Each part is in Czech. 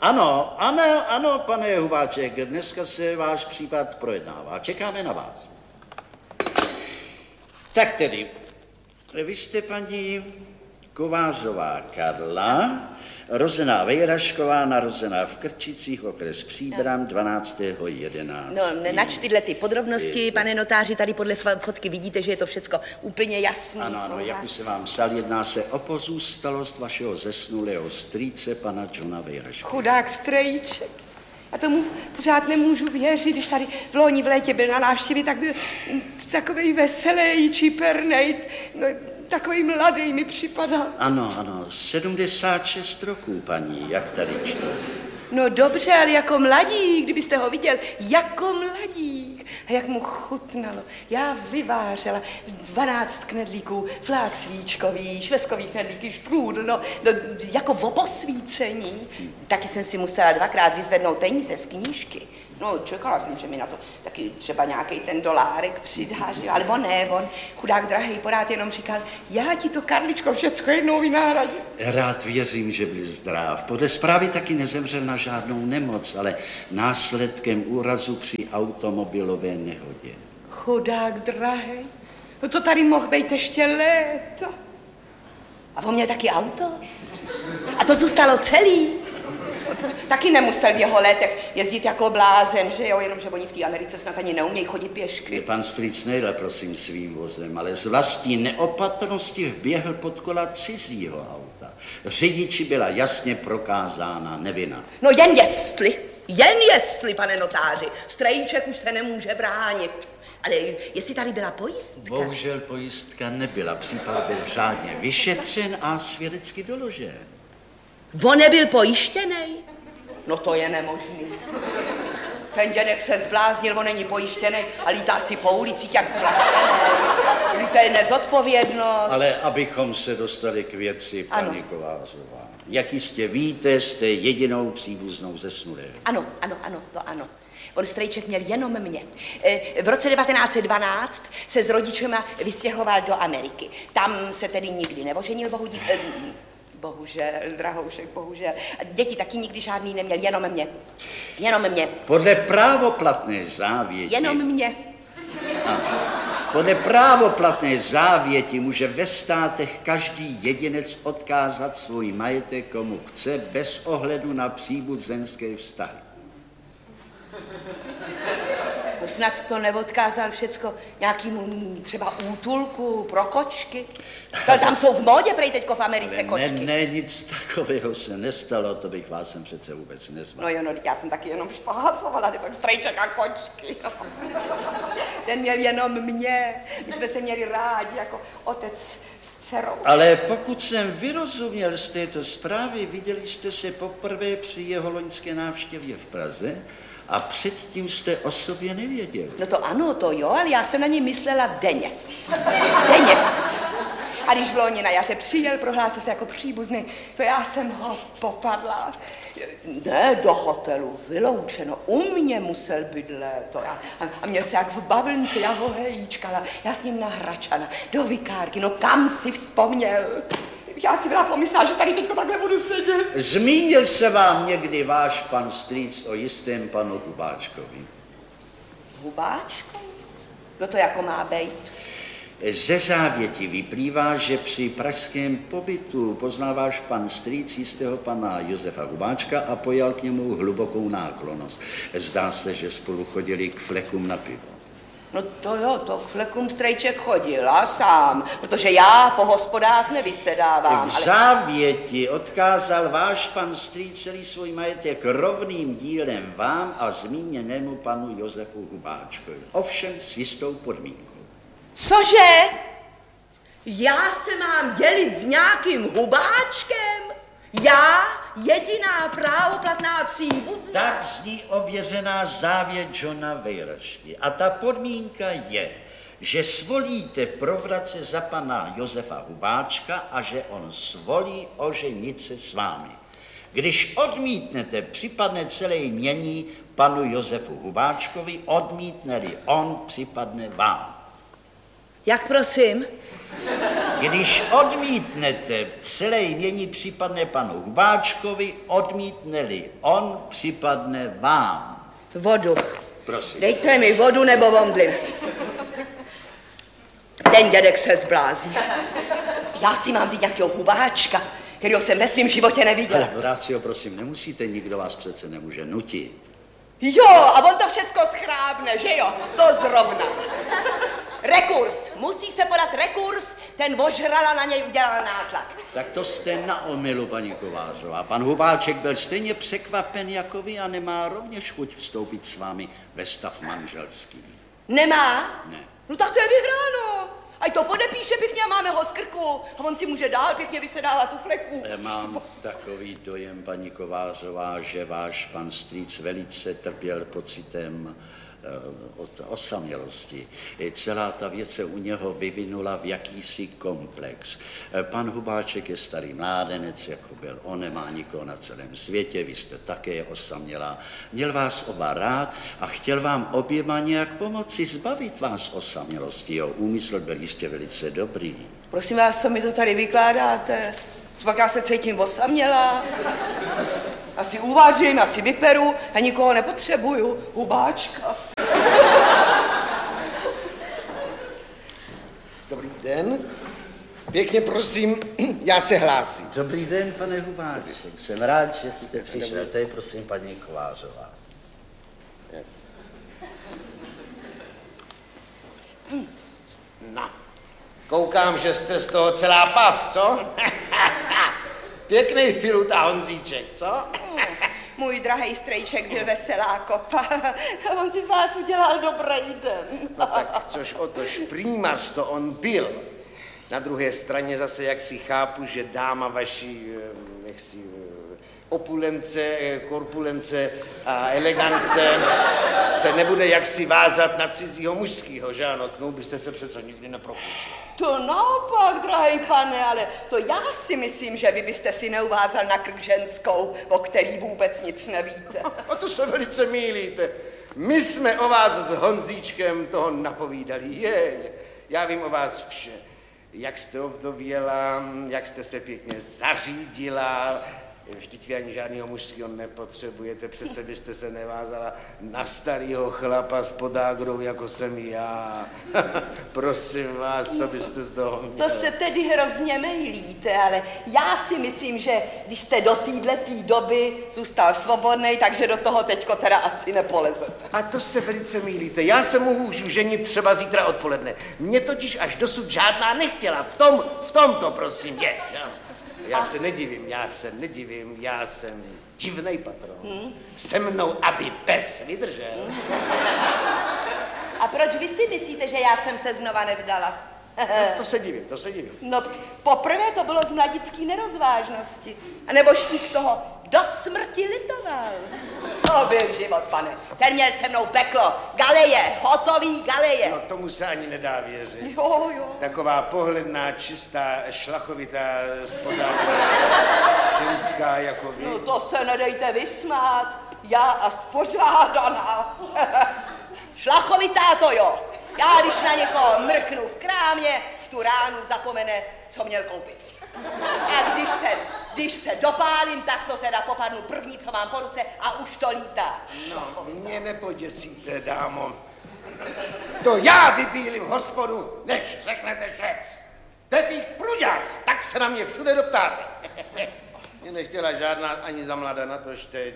Ano, pane Hubáček, dneska se váš případ projednává. Čekáme na vás. Tak tedy, vy jste paní Kovářová Karla, rozená Vejrašková, narozená v Krčicích, okres Příbram, 12.11. No, nač tyhle ty podrobnosti, pane notáři, tady podle fotky vidíte, že je to všecko úplně jasný. Ano, jak už se vám psal, jedná se o pozůstalost vašeho zesnulého strýce, pana Johna Vejraška. Chudák strejček. Já tomu pořád nemůžu věřit, když tady v loni v létě byl na návštěvě, tak byl takovej veselý, čipernej, no, takový mladý mi připadal. Ano, 76 roků, paní, jak tady čtu. No dobře, ale jako mladík, kdybyste ho viděl, jako mladík. A jak mu chutnalo. Já vyvářela 12 knedlíků, flák svíčkový, švestkový knedlíky, štrůdl, no, jako v posvícení. Taky jsem si musela 2krát vyzvednout peníze z knížky. No, čekala jsem, že mi na to taky třeba nějaký ten dolárek přidá, že? Ale on, chudák drahej, porád jenom říkal, já ti to, Karličko, všecko jednou vynahradím. Rád věřím, že byl zdrav. Podle zprávy taky nezemřel na žádnou nemoc, ale následkem úrazu při automobilové nehodě. Chudák drahej, no to tady mohl být ještě léta. A on měl taky auto? A to zůstalo celý? Taky nemusel v jeho letech jezdit jako blázen, že jo, jenomže oni v té Americe snad ani neumějí chodit pěšky. Pan strýc nejde, prosím, svým vozem, ale z vlastní neopatrnosti vběhl pod kola cizího auta. Řidiči byla jasně prokázána nevina. No jen jestli, pane notáři, strejček už se nemůže bránit. Ale jestli tady byla pojistka? Bohužel pojistka nebyla, případ byl řádně vyšetřen a svědecky doložen. On nebyl pojištěnej? No to je nemožný. Ten dědek se zbláznil, on není pojištěnej a lítá si po ulicích jak zmračený. To je nezodpovědnost. Ale abychom se dostali k věci, paní Kovářová. Jak jistě víte, jste jedinou příbuznou zesnulého. Ano, to ano. On strejček měl jenom mě. V roce 1912 se s rodičema vystěhoval do Ameriky. Tam se tedy nikdy neoženil, bohužel, drahoušek, bohužel. Děti taky nikdy žádný neměl, jenom mě. Podle právoplatné závěti... Jenom mě. Podle právoplatné závěti může ve státech každý jedinec odkázat svůj majetek komu chce, bez ohledu na příbuzenské vztahy. To snad to neodkázal všecko nějakému třeba útulku pro kočky? Tam jsou v módě prej teďko v Americe kočky. Ne, nic takového se nestalo, to bych vás sem přece vůbec nezval. No jo, já jsem taky jenom špásovala, pak strejček a kočky. Ten měl jenom mě, my jsme se měli rádi jako otec s dcerou. Ale pokud jsem vyrozuměl z této zprávy, viděli jste se poprvé při jeho loňské návštěvě v Praze a předtím jste o sobě nevěděli. No to ano, to jo, ale já jsem na něj myslela denně. A když v loni na jaře přijel, prohlásil se jako příbuzný, to já jsem ho popadla. Ne, do hotelu, vyloučeno, u mě musel bydlet. A měl se jak v bavlnce, já ho hejčkala, já s ním na Hračana, do Vikárky, no kam si vzpomněl? Já si byla pomyslela, že tady teďko takhle budu sedět. Zmínil se vám někdy váš pan strýc o jistém panu Hubáčkovi? Hubáčkovi? No to jako má bejt? Ze závěti vyplývá, že při pražském pobytu poznal váš pan strýc jistého pana Josefa Hubáčka a pojal k němu hlubokou náklonnost. Zdá se, že spolu chodili k flekům na pivo. No to jo, to k flekům strejček chodil a sám, protože já po hospodách nevysedávám. V závěti odkázal váš pan strýc celý svůj majetek rovným dílem vám a zmíněnému panu Josefu Hubáčkovi. Ovšem s jistou podmínkou. Cože? Já se mám dělit s nějakým Hubáčkem? Já, jediná právoplatná příbuzná? Tak zní ověřená závěť Johna Vejrašky. A ta podmínka je, že svolíte provratce za pana Josefa Hubáčka a že on svolí oženit se s vámi. Když odmítnete, připadne celé jmění panu Josefu Hubáčkovi, odmítne-li on, připadne vám. Jak prosím? Když odmítnete, celé jmění připadne panu Hubáčkovi, odmítne-li on, připadne vám. Vodu. Prosím. Dejte mi vodu nebo vomblin. Ten dědek se zblázní. Já si mám vzít nějakého Hubáčka, kterého jsem ve svém životě neviděla. Ale Horácio, prosím, nemusíte, nikdo vás přece nemůže nutit. Jo, a on to všecko schrábne, že jo? To zrovna. Rekurs. Musí se podat rekurs, ten ožrala na něj udělal nátlak. Tak to jste na omylu, paní Kovářová. Pan Hubáček byl stejně překvapen jako vy a nemá rovněž chuť vstoupit s vámi ve stav manželský. Nemá? Ne. No tak to je vyhráno. Ať to podepíše pěkně a máme ho z krku. A on si může dál pěkně vysedávat tu fleku. Mám takový dojem, paní Kovářová, že váš pan strýc velice trpěl pocitem osamělosti. Celá ta věc se u něho vyvinula v jakýsi komplex. Pan Hubáček je starý mládenec, jako byl on, nemá nikoho na celém světě, vy jste také osamělá. Měl vás oba rád a chtěl vám oběma nějak pomoci zbavit vás osamělosti. Jo, úmysl byl jistě velice dobrý. Prosím vás, co mi to tady vykládáte? Co pak já se cítím osamělá? Asi uvařím, asi vyperu a nikoho nepotřebuju. Hubáčka. Dobrý den. Pěkně prosím, já se hlásím. Dobrý den, pane Hubáček. Jsem rád, že jste přišel. To je prosím paní Kovářová. No, koukám, že jste z toho celá pav, co? Pěkný filut a Honzíček, co? Můj drahej strejček byl veselá kopa. On si z vás udělal dobrý den. No tak což o to šprýmař to on byl. Na druhé straně zase, jak si chápu, že dáma vaší, jaksi, opulence, korpulence a elegance se nebude jaksi vázat na cizího mužskýho, že ano? K tomu byste se přece nikdy neprochůčil. To naopak, drahý pane, ale to já si myslím, že vy byste si neuvázal na krk ženskou, o který vůbec nic nevíte. A to se velice mýlíte. My jsme o vás s Honzíčkem toho napovídali. Já vím o vás vše. Jak jste ovdověla, jak jste se pěkně zařídila. Vždyť vy ani žádnýho mužského nepotřebujete, přece byste se nevázala na starýho chlapa s podágrou, jako jsem já. Prosím vás, co byste z toho měla? To se tedy hrozně mýlíte, ale já si myslím, že když jste do této doby zůstal svobodnej, takže do toho teďko teda asi nepolezete. A to se velice mýlíte. Já se můžu ženit třeba zítra odpoledne. Mě totiž až dosud žádná nechtěla. V tom to prosím je. Já se nedivím, já jsem divnej patron. Se mnou, aby pes vydržel. A proč vy si myslíte, že já jsem se znova nevdala? To se divím. No, poprvé to bylo z mladický nerozvážnosti. A nebo štík toho do smrti litoval. To byl život, pane. Ten měl se mnou peklo. Galeje, hotový galeje. No tomu se ani nedá věřit. Jo. Taková pohledná, čistá, šlachovitá, spořádná, ženská jako vy. No to se nedejte vysmát. Já a spořádaná. Šlachovitá to jo. Já když na někoho mrknu v krámě, v tu ránu zapomene, co měl koupit. A když se dopálím, tak to teda popadnu první, co mám po ruce a už to lítá. No, mě nepoděsíte, dámo. To já vybílím hospodu, než řeknete šec. Pepík Pruďas, tak se na mě všude doptáte. Mě nechtěla žádná ani za mladá, na to teď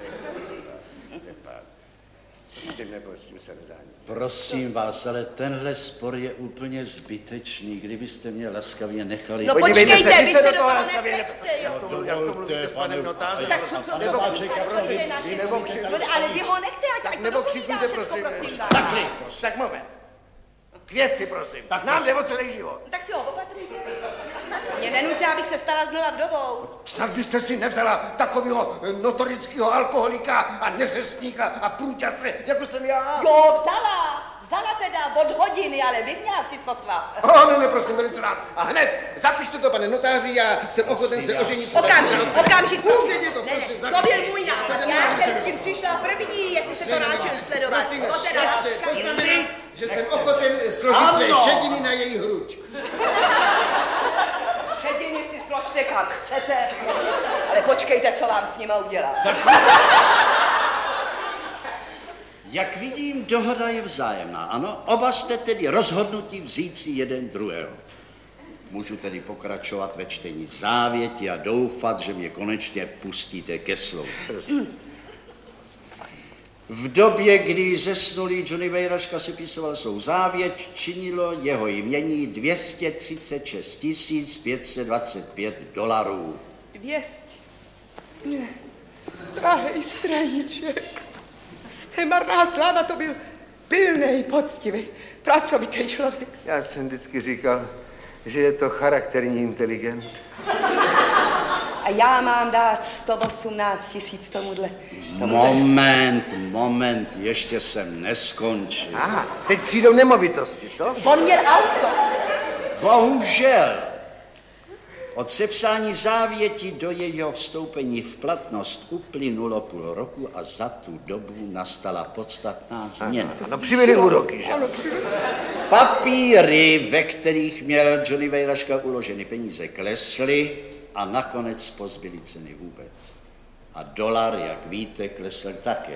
s tím se nedá nic. Prosím vás, ale tenhle spor je úplně zbytečný. Kdybyste mě laskavě nechali... No počkejte, vy se do toho laskavě nepleťte, jo. Jak to mluvíte s panem notářem? Tak co, ale vy ho nechte, ať to dopovídá všecko, prosím vás. Tak moment. K věci, prosím. Tak nám jde o celý život. Tak si ho opatrujte. Mě nenuďte, abych se stala znova vdovou. Snad byste si nevzala takového notorického alkoholika a neřestníka a průťase, jako jsem já. Jo, vzala teda od hodiny, ale vy mě asi sotva. Ne, prosím, velice rád. A hned, zapište to, pane notáři, já jsem ochoten se oženit. Okamžik, prosím. Ne, to byl můj nápad. Já jsem s tím přišla první, jestli se to ráčil sledovat. Prosím, to znamená, že jsem ochoten složit své šediny na její hruď. choďte kam chcete, ale počkejte, co vám s nima udělám. Jak vidím, dohoda je vzájemná, ano? Oba jste tedy rozhodnutí vzít si jeden druhého. Můžu tedy pokračovat ve čtení závěti a doufat, že mě konečně pustíte ke slovu. V době, kdy zesnulý Johnny Vejraška sepisoval svou závěť, činilo jeho jmění $236 525. 200. Drahej straníček, marná sláva, to byl pilnej, poctivý, pracovitý člověk. Já jsem vždycky říkal, že je to charakterní inteligent. A já mám dát 118 000 tomuhle. Moment, ještě jsem neskončil. Aha, teď přijdou nemovitosti, co? On měl auto. Bohužel, od sepsání závěti do jejího vstoupení v platnost uplynulo půl roku a za tu dobu nastala podstatná změna. No přibyly úroky, že? Papíry, ve kterých měl Johnny Vejraška uloženy peníze, klesly a nakonec pozbyly ceny vůbec. A dolar, jak víte, klesl také.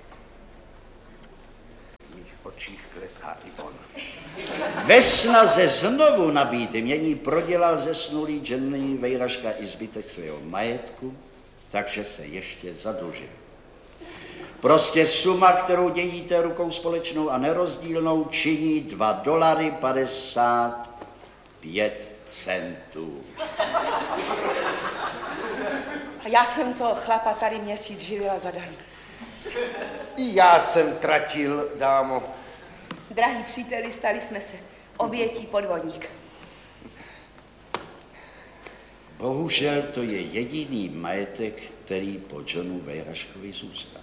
V mých očích klesá i on. Ve snaze znovu nabít jmění prodělal zesnulý Johnny Vejraška i zbytek svého majetku, takže se ještě zadlužil. Prostě suma, kterou dělíte rukou společnou a nerozdílnou, činí $2.55. A já jsem toho chlapa tady měsíc živila zadarmo. I já jsem tratil, dámo. Drahý příteli, stali jsme se obětí podvodníka. Bohužel to je jediný majetek, který po Johnu Vejraškovi zůstal.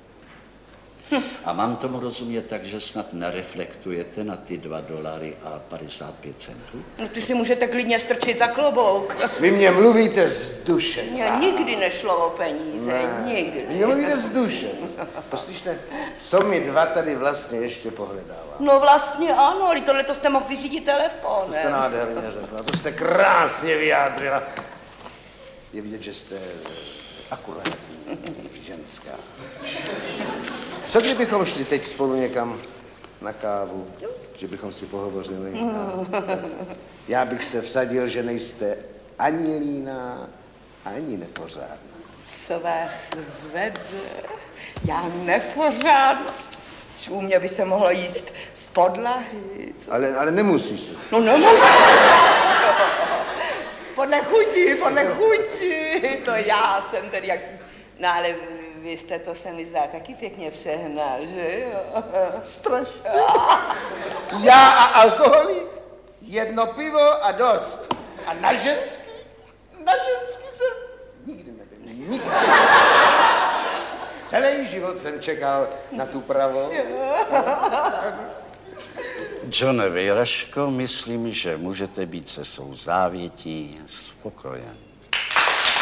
A mám tomu rozumět tak, že snad nereflektujete na ty $2.55? No ty si můžete klidně strčit za klobouk. Vy mě mluvíte z duše. Mně nikdy nešlo o peníze, nikdy. Vy mě mluvíte z duše. Poslyšte, co my dva tady vlastně ještě pohledáváme? No vlastně ano, ale tohle to jste mohl vyřídit telefonem. To jste nádherně řekla, to jste krásně vyjádřila. Je vidět, že jste akurátní ženská. Co kdybychom šli teď spolu někam na kávu, že bychom si pohovořili? Já bych se vsadil, že nejste ani líná, ani nepořádná. Co vás vede? Já nepořádná. U mě by se mohlo jíst z podlahy. Ale nemusíš. No nemusím. Podle chuti, to já jsem tedy jak... No ale vy jste to, se mi zdá, taky pěkně přehnal, že jo? Strašně. Já a alkoholik, jedno pivo a dost. A na ženský jsem nikdy nebyl. Nikdy. Celý život jsem čekal na tu pravou. Johne Vejraško, myslím, že můžete být se svou závětí spokojen.